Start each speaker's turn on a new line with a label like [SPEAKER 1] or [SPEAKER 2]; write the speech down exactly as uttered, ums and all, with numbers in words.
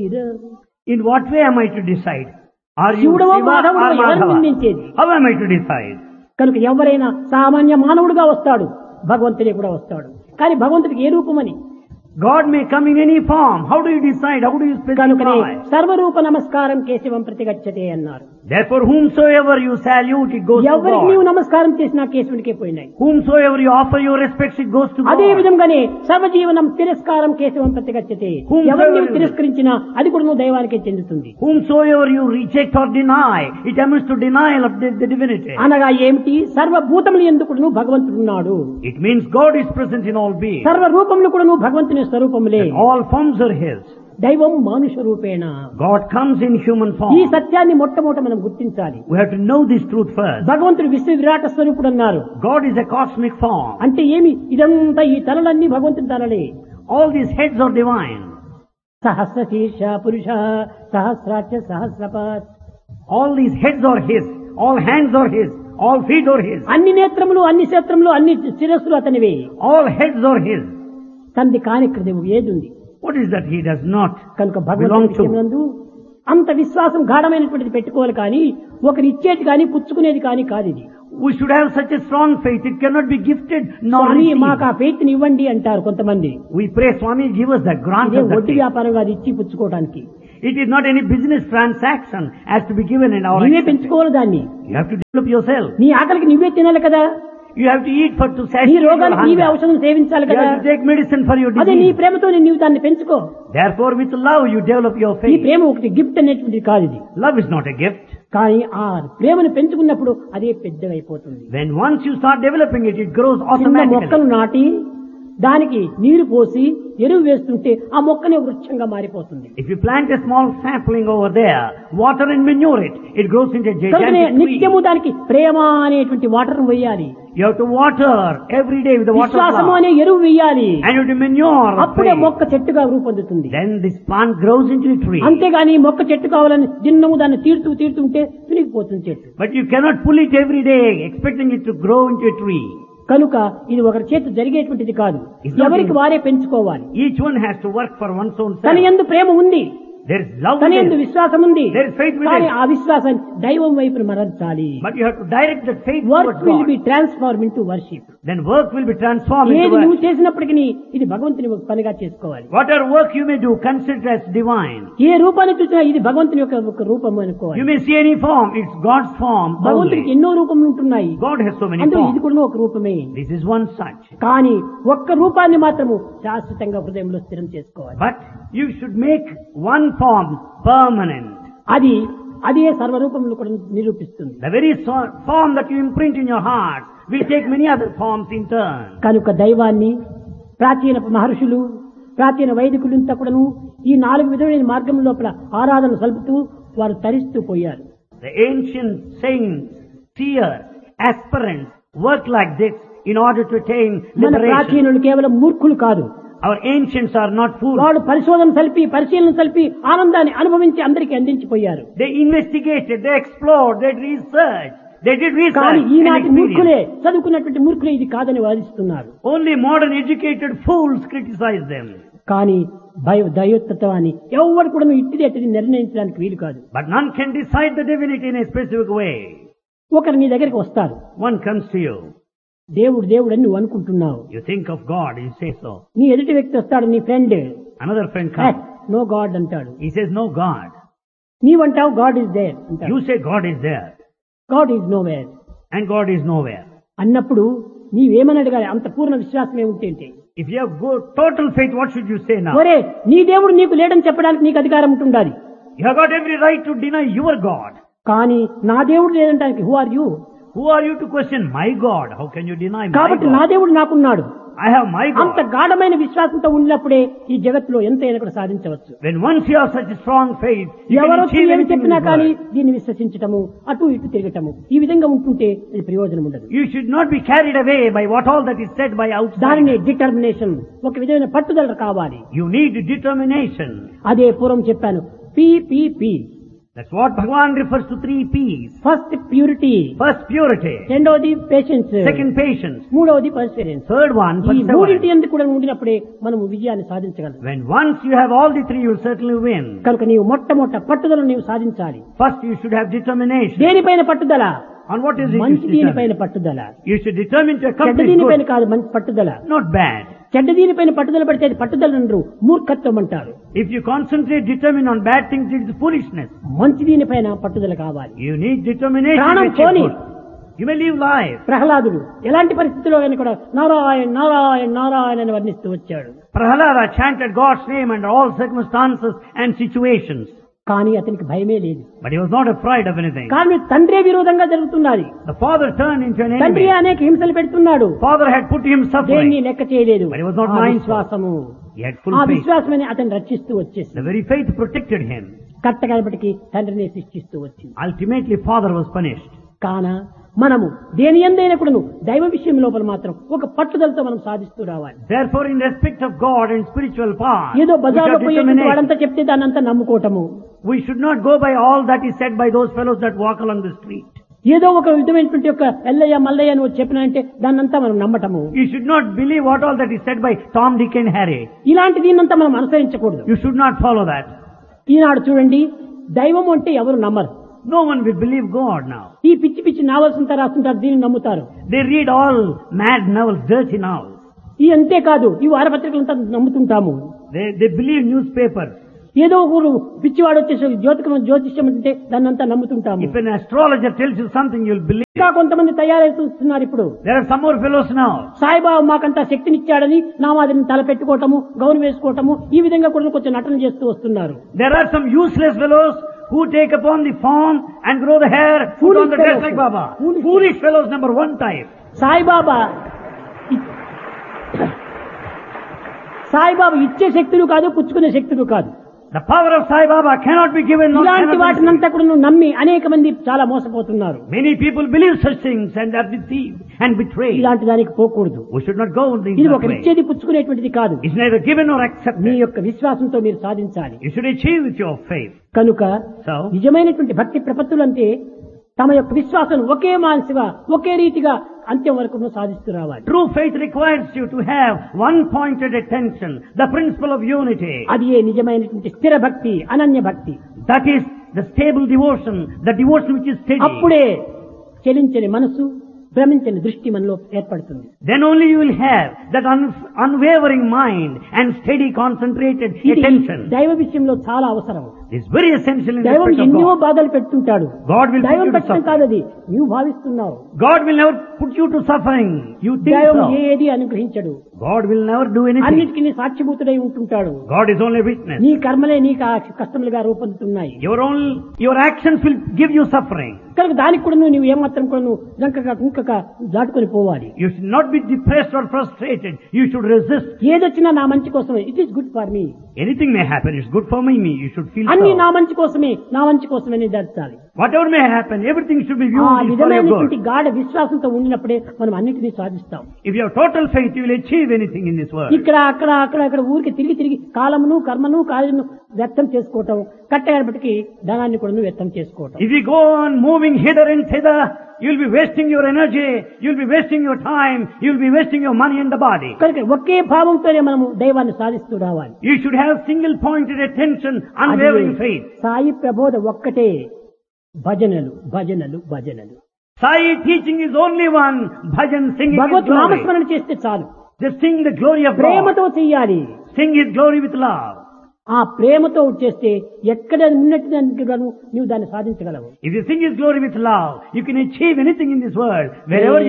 [SPEAKER 1] mirror.
[SPEAKER 2] In what way am I to decide? Are you
[SPEAKER 1] శివుడవో
[SPEAKER 2] Shiva
[SPEAKER 1] మాధవుడో
[SPEAKER 2] or
[SPEAKER 1] ఎవరిని
[SPEAKER 2] Madhava?
[SPEAKER 1] నిందించేది?
[SPEAKER 2] How am I to decide?
[SPEAKER 1] కనుక ఎవరైనా సామాన్య మానవుడిగా వస్తాడు, భగవంతుడే కూడా వస్తాడు. కానీ భగవంతుడికి ఏ రూపమని?
[SPEAKER 2] God may come in any form. How do you decide? How do you
[SPEAKER 1] కనుకనే
[SPEAKER 2] specify?
[SPEAKER 1] సర్వరూప నమస్కారం కేశవం ప్రతిగచ్చతే అన్నారు.
[SPEAKER 2] Therefore, whomsoever you salute, it goes to
[SPEAKER 1] ఎవరికి నీవు
[SPEAKER 2] God.
[SPEAKER 1] నమస్కారం చేసినా కేశవునికే పోయినాయి.
[SPEAKER 2] Whomsoever you offer your respects, it goes to
[SPEAKER 1] అదే
[SPEAKER 2] God.
[SPEAKER 1] విధంగానే సర్వజీవనం తిరస్కారం కేశవం ప్రతిగచ్చతే.
[SPEAKER 2] Whomsoever
[SPEAKER 1] ఎవరు నీవు
[SPEAKER 2] you-
[SPEAKER 1] తిరస్కరించినా అది కూడా నువ్వు దైవానికే చెందుతుంది.
[SPEAKER 2] Whomsoever you reject or deny, it amounts to denial of the, the divinity.
[SPEAKER 1] అనగా ఏమిటి? సర్వభూతములు ఎందుకు నువ్వు భగవంతుడు ఉన్నాడు.
[SPEAKER 2] It means God is present in all beings.
[SPEAKER 1] సర్వ రూపములు కూడా నువ్వు భగవంతుని స్వరూపములే.
[SPEAKER 2] All forms are His.
[SPEAKER 1] దైవం మానుష రూపేణ.
[SPEAKER 2] God comes in human
[SPEAKER 1] ఈ
[SPEAKER 2] form.
[SPEAKER 1] సత్యాన్ని మొట్టమొదట మనం గుర్తించాలి.
[SPEAKER 2] We have to know this truth first.
[SPEAKER 1] భగవంతుడు విశ్వ విరాట స్వరూపుడు అన్నారు.
[SPEAKER 2] God is a cosmic form.
[SPEAKER 1] అంటే ఏమి? ఇదంతా ఈ తలలన్నీ భగవంతుని తలలే.
[SPEAKER 2] All these heads are divine.
[SPEAKER 1] సహస్ర శీర్ష పురుష సహస్రాక్ష సహస్రపాత్.
[SPEAKER 2] All these heads are His. All hands are His. All feet are His.
[SPEAKER 1] అన్ని నేత్రములు, అన్ని క్షేత్రములు, అన్ని శిరస్సులు అతనివే.
[SPEAKER 2] All heads are His.
[SPEAKER 1] తంది కానిక్రదేవు ఏదుంది.
[SPEAKER 2] What is that He does not
[SPEAKER 1] కనుక
[SPEAKER 2] belong
[SPEAKER 1] భగవంతుని
[SPEAKER 2] to?
[SPEAKER 1] విషయమందు అంత విశ్వాసం గాఢమైనటువంటిది పెట్టుకోవాలి. కానీ ఒకరు ఇచ్చేది కానీ పుచ్చుకునేది కానీ కాదు ఇది.
[SPEAKER 2] We should have such a strong faith. It cannot be gifted nor
[SPEAKER 1] స్వామి మాకు ఆ
[SPEAKER 2] received.
[SPEAKER 1] ఫెయిత్ ని ఇవ్వండి అంటారు కొంతమంది.
[SPEAKER 2] We pray, Swami, give us that grant
[SPEAKER 1] ఇదే
[SPEAKER 2] of that
[SPEAKER 1] వడ్డీ
[SPEAKER 2] faith.
[SPEAKER 1] వ్యాపారం కాదు ఇచ్చి పుచ్చుకోవడానికి.
[SPEAKER 2] It is not any business transaction as to be given in our
[SPEAKER 1] నువ్వే
[SPEAKER 2] acceptance.
[SPEAKER 1] పెంచుకోవాలి దాన్ని.
[SPEAKER 2] You have to develop yourself.
[SPEAKER 1] నీ ఆకలికి నువ్వే తినాలి కదా.
[SPEAKER 2] You have to eat for to
[SPEAKER 1] నీ
[SPEAKER 2] satisfy your
[SPEAKER 1] రోగానికి నీవే
[SPEAKER 2] hunger.
[SPEAKER 1] ఔషధం సేవించాలి
[SPEAKER 2] You
[SPEAKER 1] కదా.
[SPEAKER 2] have to take medicine for your
[SPEAKER 1] అదే నీ
[SPEAKER 2] disease.
[SPEAKER 1] ప్రేమతో నీవు దాన్ని పెంచుకో.
[SPEAKER 2] Therefore, with love, you develop your
[SPEAKER 1] ఈ
[SPEAKER 2] faith.
[SPEAKER 1] ప్రేమ ఒకటి గిఫ్ట్ అనేటువంటిది కాదు ఇది.
[SPEAKER 2] Love is not a gift.
[SPEAKER 1] కానీ ఆ ప్రేమను పెంచుకున్నప్పుడు అదే పెద్దగా అయిపోతుంది.
[SPEAKER 2] When once you start developing it, it grows
[SPEAKER 1] చిన్న
[SPEAKER 2] automatically.
[SPEAKER 1] మొక్కను నాటి దానికి నీరు పోసి ఎరువు వేస్తుంటే ఆ మొక్కనే వృక్షంగా మారిపోతుంది.
[SPEAKER 2] If you plant a small sapling over there, water and manure it, it grows into a
[SPEAKER 1] కనుకనే
[SPEAKER 2] gigantic tree.
[SPEAKER 1] నిత్యము దానికి ప్రేమ అనేటువంటి వాటర్ వేయాలి.
[SPEAKER 2] You have to water every day with the water
[SPEAKER 1] విశ్వాసము
[SPEAKER 2] plant.
[SPEAKER 1] అనే ఎరువు వేయాలి.
[SPEAKER 2] And you have to manure of
[SPEAKER 1] అప్పుడే
[SPEAKER 2] faith.
[SPEAKER 1] మొక్క చెట్టుగా రూపొందుతుంది.
[SPEAKER 2] Then this plant grows into a tree.
[SPEAKER 1] అంతేగాని మొక్క చెట్టు కావాలని దిన్నము దాన్ని తీరుతూ తీరుతుంటే తునిగిపోతుంది చెట్టు.
[SPEAKER 2] But you cannot pull it every day, expecting it to grow into a tree.
[SPEAKER 1] కనుక ఇది ఒకరి చేత జరిగేటువంటిది కాదు.
[SPEAKER 2] It's not
[SPEAKER 1] ఎవరికి
[SPEAKER 2] in-
[SPEAKER 1] వారే పెంచుకోవాలి.
[SPEAKER 2] Each one has to work for one's own
[SPEAKER 1] తన
[SPEAKER 2] self.
[SPEAKER 1] యందు ప్రేమ ఉంది,
[SPEAKER 2] There is love
[SPEAKER 1] తన
[SPEAKER 2] within.
[SPEAKER 1] యందు విశ్వాసం ఉంది.
[SPEAKER 2] There is faith within.
[SPEAKER 1] కానీ ఆ విశ్వాసాన్ని దైవం వైపును మరల్చాలి.
[SPEAKER 2] But you have to direct that faith
[SPEAKER 1] work
[SPEAKER 2] towards
[SPEAKER 1] will
[SPEAKER 2] God.
[SPEAKER 1] Be transform into worship.
[SPEAKER 2] Then work will be transformed into
[SPEAKER 1] ఏది నువ్వు
[SPEAKER 2] worship.
[SPEAKER 1] చేసినప్పటికీ ఇది భగవంతుని ఒక పనిగా చేసుకోవాలి.
[SPEAKER 2] Whatever work you may do, consider as divine.
[SPEAKER 1] ఏ రూపాన్ని చూసినా ఇది భగవంతుని యొక్క ఒక రూపం అనుకోవాలి.
[SPEAKER 2] You may see any form, it's God's form
[SPEAKER 1] భగవంతుడికి
[SPEAKER 2] only.
[SPEAKER 1] ఎన్నో రూపములు ఉంటున్నాయి.
[SPEAKER 2] God has so many
[SPEAKER 1] అందులో ఇది
[SPEAKER 2] forms.
[SPEAKER 1] కూడా ఒక రూపమే.
[SPEAKER 2] This is one such.
[SPEAKER 1] కానీ ఒక్క రూపాన్ని మాత్రము శాశ్వతంగా హృదయంలో స్థిరం చేసుకోవాలి.
[SPEAKER 2] But you should make one form permanent.
[SPEAKER 1] అది అదే సర్వరూపములు కూడా నిరూపిస్తుంది.
[SPEAKER 2] The very so- form that you imprint in your heart will take many other forms in turn.
[SPEAKER 1] కనుక దైవాన్ని ప్రాచీన మహర్షులు ప్రాచీన వైదికులంతా కూడాను ఈ నాలుగు విధమైన మార్గం లోపల ఆరాధన సలుపుతూ వారు తరిస్తూ పోయారు.
[SPEAKER 2] The ancient saints, seers, aspirants work like this in order to attain
[SPEAKER 1] మన
[SPEAKER 2] liberation.
[SPEAKER 1] ప్రాచీనులు కేవలం మూర్ఖులు కాదు.
[SPEAKER 2] Our ancients are not fools.
[SPEAKER 1] వాళ్ళు పరిశోధన సలిపి పరిశీలన సలిపి ఆనందాన్ని అనుభవించి అందరికీ అందించిపోయారు.
[SPEAKER 2] They investigated, they explored, they researched, they did research
[SPEAKER 1] కానీ
[SPEAKER 2] and
[SPEAKER 1] ఈనాటి మూర్ఖులే
[SPEAKER 2] experience.
[SPEAKER 1] చదువుకున్నటువంటి మూర్ఖులే ఇది కాదని వాదిస్తున్నారు.
[SPEAKER 2] Only modern educated fools criticize them.
[SPEAKER 1] కానీ భయ దైవత్వాన్ని ఎవరు కూడా ఇట్టిది అట్టిది నిర్ణయించడానికి వీలు కాదు.
[SPEAKER 2] But none can decide the divinity in a specific way.
[SPEAKER 1] ఒకరు నీ దగ్గరికి వస్తారు.
[SPEAKER 2] One comes to you.
[SPEAKER 1] దేవుడు దేవుడు అని నువ్వు అనుకుంటున్నావు.
[SPEAKER 2] You think of God, you say so.
[SPEAKER 1] నీ ఎదుటి వ్యక్తి వస్తాడు, నీ friend.
[SPEAKER 2] Another friend comes.
[SPEAKER 1] No God అంటాడు.
[SPEAKER 2] He says, no God.
[SPEAKER 1] నీవంటావు God is there అంటాడు.
[SPEAKER 2] You say God is there.
[SPEAKER 1] God is know where
[SPEAKER 2] And God is nowhere.
[SPEAKER 1] అన్నప్పుడు నీవేమని అడగాలి? అంత పూర్ణ విశ్వాసమే ఉంటే.
[SPEAKER 2] If you have good, total faith, what should you say now?
[SPEAKER 1] ఒరే నీ దేవుడు నీకు లేడని చెప్పడానికి నీకు అధికారం ఉంటుండాలి.
[SPEAKER 2] You have got every right to deny your God.
[SPEAKER 1] కానీ నా దేవుడు లేదంటానికి who are you?
[SPEAKER 2] Who are you to question my God? How can you deny my
[SPEAKER 1] కాబట్టి నా
[SPEAKER 2] God?
[SPEAKER 1] దేవుడు నాకున్నాడు.
[SPEAKER 2] I have my
[SPEAKER 1] అంత
[SPEAKER 2] God.
[SPEAKER 1] గాఢమైన విశ్వాసంతో ఉన్నప్పుడే ఈ జగత్తులో ఎంతైనా కూడా సాధించవచ్చు.
[SPEAKER 2] When once you have such a strong faith, you can
[SPEAKER 1] ఎవరో
[SPEAKER 2] achieve
[SPEAKER 1] ఏమి
[SPEAKER 2] anything in
[SPEAKER 1] చెప్పినా
[SPEAKER 2] this
[SPEAKER 1] కానీ
[SPEAKER 2] world.
[SPEAKER 1] దీన్ని విశ్వసించటము, అటు ఇటు తిరగటము, ఈ విధంగా ఉంటుంటే ఇది ప్రయోజనం ఉండదు.
[SPEAKER 2] You should not be carried away by what all that is said by
[SPEAKER 1] దానిని
[SPEAKER 2] outside.
[SPEAKER 1] డిటర్మినేషన్, ఒక విధమైన పట్టుదల కావాలి.
[SPEAKER 2] You need determination.
[SPEAKER 1] అదే పూర్వం చెప్పాను, P P P
[SPEAKER 2] That's what Bhagavan refers to three P's.
[SPEAKER 1] First purity,
[SPEAKER 2] First, purity.
[SPEAKER 1] రెండవది patience,
[SPEAKER 2] Second, patience.
[SPEAKER 1] మూడవది పర్సివరెన్స్.
[SPEAKER 2] Third one,
[SPEAKER 1] ఈ మూడింటి
[SPEAKER 2] perseverance.
[SPEAKER 1] ఎందుకు కూడా ఉండినప్పుడే మనం విజయాన్ని సాధించగలం.
[SPEAKER 2] When once you have all the three, you'll certainly win.
[SPEAKER 1] కనుక నీవు మొట్టమొదట పట్టుదలను నీవు సాధించాలి.
[SPEAKER 2] First, you should have determination.
[SPEAKER 1] దేనిపైన పట్టుదల?
[SPEAKER 2] On what is it?
[SPEAKER 1] మంచి
[SPEAKER 2] You should
[SPEAKER 1] దీనిపైన
[SPEAKER 2] determine.
[SPEAKER 1] పట్టుదల.
[SPEAKER 2] You should determine to
[SPEAKER 1] చెడ్డ
[SPEAKER 2] accomplish
[SPEAKER 1] దీనిపైన
[SPEAKER 2] good,
[SPEAKER 1] కాదు మంచి పట్టుదల.
[SPEAKER 2] not bad.
[SPEAKER 1] చెడ్డ దీనిపైన పట్టుదల పడితే అది పట్టుదల అనరు, మూర్ఖత్వం అంటారు.
[SPEAKER 2] If you concentrate, determine on bad things, it is foolishness.
[SPEAKER 1] మంచి దీనిపైన పట్టుదల కావాలి.
[SPEAKER 2] You need determination.
[SPEAKER 1] ప్రాణం
[SPEAKER 2] which is
[SPEAKER 1] పోని.
[SPEAKER 2] good. You may live life.
[SPEAKER 1] ప్రహ్లాదుడు ఎలాంటి పరిస్థితిలో అయినా కూడా నారాయణ నారాయణ నారాయణ అని వర్ణిస్తూ వచ్చాడు.
[SPEAKER 2] Prahalada chanted God's name under all circumstances and situations.
[SPEAKER 1] కానీ అతనికి భయమే లేదు.
[SPEAKER 2] But he was not afraid of anything.
[SPEAKER 1] కానీ తండ్రే విరోధంగా జరుగుతున్నది.
[SPEAKER 2] The father turned into an
[SPEAKER 1] తండ్రి
[SPEAKER 2] enemy.
[SPEAKER 1] అనేక హింసలు పెడుతున్నాడు.
[SPEAKER 2] Father had put him
[SPEAKER 1] దేన్ని
[SPEAKER 2] suffering.
[SPEAKER 1] లెక్క చేయలేదు.
[SPEAKER 2] But he was not
[SPEAKER 1] ఆ
[SPEAKER 2] mindful.
[SPEAKER 1] విశ్వాసము,
[SPEAKER 2] He had full
[SPEAKER 1] ఆ
[SPEAKER 2] faith.
[SPEAKER 1] విశ్వాసమని అతను రక్షిస్తూ వచ్చేసి
[SPEAKER 2] The very faith protected him.
[SPEAKER 1] కట్టగడపటికి తండ్రిని శిక్షిస్తూ వచ్చింది.
[SPEAKER 2] Ultimately, father was punished.
[SPEAKER 1] కాన మనము దేని ఎందైనా కూడా దైవ విషయం లోపల మాత్రం ఒక పట్టుదలతో మనం సాధిస్తూ రావాలి.
[SPEAKER 2] Therefore, in respect of God and spiritual path,
[SPEAKER 1] ఏదో
[SPEAKER 2] we
[SPEAKER 1] బజార్లో
[SPEAKER 2] should
[SPEAKER 1] పోయేటువంటి
[SPEAKER 2] determination.
[SPEAKER 1] వాడంతా చెప్తే దాన్ని అంతా నమ్ముకోవటము,
[SPEAKER 2] We should not go by all that is said by those fellows that walk along the street.
[SPEAKER 1] ఏదో ఒక విధమైనటువంటి యొక్క ఎల్లయ్య మల్లయ్య అని చెప్పినంటే దాన్నంతా మనం నమ్మటము.
[SPEAKER 2] You should not believe what all that is said by Tom, Dick and Harry.
[SPEAKER 1] ఇలాంటి దీన్నంతా మనం అనుసరించకూడదు.
[SPEAKER 2] You should not follow that.
[SPEAKER 1] ఈనాడు చూడండి, దైవం అంటే ఎవరు నమ్మరు.
[SPEAKER 2] No one will believe God now.
[SPEAKER 1] ఈ పిచ్చి పిచ్చి నావల్స్ అంతా రాస్తుంటారు, దీన్ని నమ్ముతారు.
[SPEAKER 2] They read all mad novels, dirty novels.
[SPEAKER 1] ఈ అంతేకాదు ఈ వారపత్రికలంతా నమ్ముతుంటాము.
[SPEAKER 2] They, they believe newspapers.
[SPEAKER 1] ఏదో ఊరు పిచ్చివాడు వచ్చేసి జ్యోతికం జ్యోతిష్యం అంటే దాన్ని అంతా నమ్ముతుంటాము.
[SPEAKER 2] If an astrologer tells you something, you'll believe.
[SPEAKER 1] ఇంకా కొంతమంది తయారవుతున్నారు ఇప్పుడు.
[SPEAKER 2] There are some more fellows now.
[SPEAKER 1] Saibaba మాకంతా శక్తినిచ్చాడని నా మాదిరిని తల పెట్టుకోవటము, గౌను వేసుకోవటము, ఈ విధంగా కూడా కొంచెం నటన చేస్తూ వస్తున్నారు.
[SPEAKER 2] There are some useless fellows who take upon the form and grow the hair, put
[SPEAKER 1] Foolish
[SPEAKER 2] on the dress
[SPEAKER 1] fellows.
[SPEAKER 2] like Baba.
[SPEAKER 1] Foolish
[SPEAKER 2] Foolish fellows, number one type.
[SPEAKER 1] Saibaba Saibaba ఇచ్చే శక్తులు కాదు, పుచ్చుకునే శక్తులు కాదు.
[SPEAKER 2] The power of Sai Baba cannot be given. nor
[SPEAKER 1] ఇలాంటి
[SPEAKER 2] cannot be
[SPEAKER 1] వాటినంతా కూడా నువ్వు నమ్మి అనేక మంది చాలా మోసపోతున్నారు.
[SPEAKER 2] Many people believe such things and are deceived and betrayed.
[SPEAKER 1] ఇలాంటి దానికి పోకూడదు.
[SPEAKER 2] We should not go in
[SPEAKER 1] ఇది
[SPEAKER 2] that
[SPEAKER 1] ఒక
[SPEAKER 2] way.
[SPEAKER 1] ఇచ్చేది పుచ్చుకునేటువంటిది కాదు.
[SPEAKER 2] It's neither given nor
[SPEAKER 1] me
[SPEAKER 2] accepted.
[SPEAKER 1] యొక్క విశ్వాసంతో మీరు సాధించాలి.
[SPEAKER 2] You should achieve with your faith.
[SPEAKER 1] కనుక
[SPEAKER 2] So,
[SPEAKER 1] నిజమైనటువంటి భక్తి ప్రపత్తులంటే తమ యొక్క విశ్వాసం ఒకే మానసిగా ఒకే రీతిగా అంత్యం వరకు సాధిస్తూ రావాలి.
[SPEAKER 2] true faith requires you to have one pointed attention, the principle of unity.
[SPEAKER 1] అది ఏ నిజమైనటువంటి స్థిర భక్తి, అనన్య భక్తి.
[SPEAKER 2] That is the stable devotion, the devotion which is steady.
[SPEAKER 1] అప్పుడే చలించని మనసు, భ్రమించని దృష్టి మనలో ఏర్పడుతుంది.
[SPEAKER 2] Then only you will have that un- unwavering mind and steady concentrated
[SPEAKER 1] ఇది
[SPEAKER 2] attention.
[SPEAKER 1] దైవ విషయంలో చాలా అవసరం.
[SPEAKER 2] It's very essential in the
[SPEAKER 1] దైవం
[SPEAKER 2] respect of
[SPEAKER 1] ఎన్నో
[SPEAKER 2] God.
[SPEAKER 1] బాధలు పెడుతుంటాడు.
[SPEAKER 2] God will put
[SPEAKER 1] దైవం
[SPEAKER 2] you to
[SPEAKER 1] పెట్టడం
[SPEAKER 2] suffering.
[SPEAKER 1] కాదు, అది నువ్వు భావిస్తున్నావు.
[SPEAKER 2] God will never put you to suffering. You think
[SPEAKER 1] దైవం
[SPEAKER 2] so.
[SPEAKER 1] ఏది అనుగ్రహించడు.
[SPEAKER 2] God will never do anything.
[SPEAKER 1] అన్నిటికీ నీ సాక్షిభూతుడై ఉంటుంటాడు.
[SPEAKER 2] God is only witness.
[SPEAKER 1] నీ కర్మలే నీకు ఆ కష్టములుగా రూపొందుతున్నాయి.
[SPEAKER 2] Your own, your actions will give you suffering.
[SPEAKER 1] కనుక దానికి కూడా నువ్వు నువ్వు ఏమాత్రం కూడా నువ్వు జంకగా కుంకక దాటుకొని పోవాలి.
[SPEAKER 2] You should not be depressed or frustrated. You should resist.
[SPEAKER 1] ఏదొచ్చినా నా మంచి కోసమే. It is good for me.
[SPEAKER 2] Anything may happen. It's good for me. me. You should feel
[SPEAKER 1] అన్ని
[SPEAKER 2] so.
[SPEAKER 1] నా మంచి కోసమే, నా మంచి కోసమే నిర్ధారించాలి.
[SPEAKER 2] Whatever may happen, everything should be
[SPEAKER 1] ఆ
[SPEAKER 2] viewed is for your
[SPEAKER 1] విధమైనటువంటి
[SPEAKER 2] good.
[SPEAKER 1] గాఢ విశ్వాసంతో ఉండినప్పుడే మనం అన్నిటినీ సాధిస్తాం.
[SPEAKER 2] If you have total faith, you will achieve anything in this world.
[SPEAKER 1] ఇక్కడ అక్కడ అక్కడ అక్కడ ఊరికి తిరిగి తిరిగి కాలమును కర్మను కార్యను వ్యక్తం చేసుకోవటం, కట్టేపటికి ధనాన్ని కూడా వ్యక్తం చేసుకోవటం.
[SPEAKER 2] If you go on moving hither and thither, you'll be wasting your energy, you'll be wasting your time, you'll be wasting your money and the body.
[SPEAKER 1] కనుక ఒకే భావంతోనే మనము దైవాన్ని సాధిస్తూ రావాలి.
[SPEAKER 2] You should have single pointed attention, unwavering faith.
[SPEAKER 1] Sai ప్రబోధ ఒక్కటే, భజనలు భజనలు భజనలు.
[SPEAKER 2] Sai teaching is only one, bhajan singing His
[SPEAKER 1] Bhagwat
[SPEAKER 2] glory.
[SPEAKER 1] నామస్మరణ చేస్తే చాలు.
[SPEAKER 2] Just sing the glory of God.
[SPEAKER 1] ప్రేమతో చెయ్యాలి.
[SPEAKER 2] Sing His glory with love.
[SPEAKER 1] ఆ ప్రేమతో చేస్తే ఎక్కడ ఉన్నట్టుగాను నీవు దాన్ని సాధించగలవు.
[SPEAKER 2] If you sing His glory with love, you can achieve anything in this world, wherever